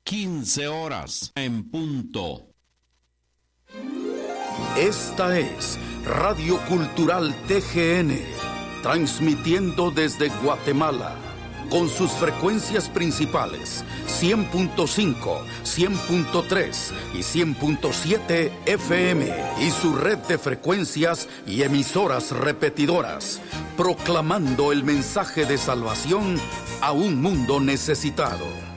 15 horas en punto. Esta es Radio Cultural TGN, transmitiendo desde Guatemala, con sus frecuencias principales 100.5, 100.3 y 100.7 FM y su red de frecuencias y emisoras repetidoras, proclamando el mensaje de salvación a un mundo necesitado.